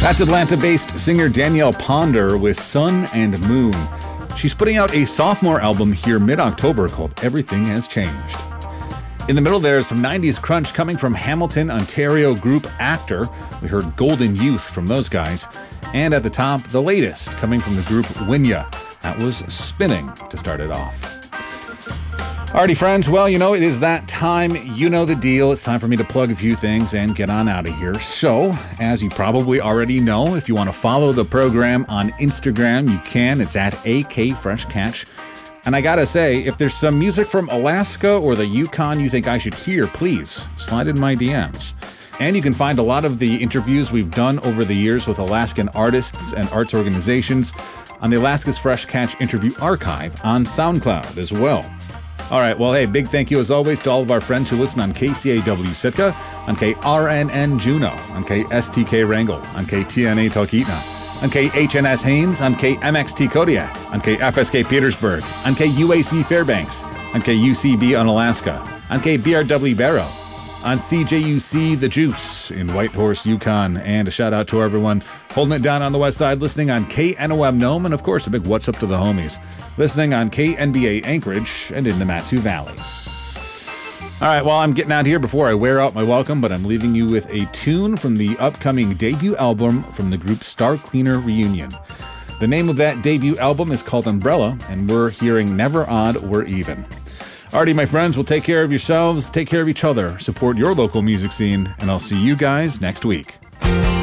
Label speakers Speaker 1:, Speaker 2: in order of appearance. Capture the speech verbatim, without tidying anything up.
Speaker 1: That's Atlanta-based singer Danielle Ponder with Sun and Moon. She's putting out a sophomore album here mid-October called Everything Has Changed. In the middle, there's some nineties crunch coming from Hamilton, Ontario group Actor. We heard Golden Youth from those guys. And at the top, the latest coming from the group Winya. That was Spinning to start it off. Alrighty, friends. Well, you know, it is that time. You know the deal. It's time for me to plug a few things and get on out of here. So, as you probably already know, if you want to follow the program on Instagram, you can. It's at A K Fresh Catch. And I gotta say, if there's some music from Alaska or the Yukon you think I should hear, please slide in my D Ms. And you can find a lot of the interviews we've done over the years with Alaskan artists and arts organizations on the Alaska's Fresh Catch Interview Archive on SoundCloud as well. All right, well, hey, big thank you as always to all of our friends who listen on K C A W Sitka, on K R N N Juneau, on K S T K Wrangell, on K T N A Talkeetna, on K H N S Haines, on K M X T Kodiak, on K F S K Petersburg, on K U A C Fairbanks, on K U C B Unalaska, on K B R W Barrow, on C J U C The Juice in Whitehorse, Yukon, and a shout out to everyone holding it down on the west side, listening on K N O M Nome, and of course a big what's up to the homies, listening on K N B A Anchorage and in the Matsu Valley. All right, well, I'm getting out here before I wear out my welcome, but I'm leaving you with a tune from the upcoming debut album from the group Star Cleaner Reunion. The name of that debut album is called Umbrella, and we're hearing Never Odd, We're Even. Alrighty, my friends, well, take care of yourselves, take care of each other, support your local music scene, and I'll see you guys next week.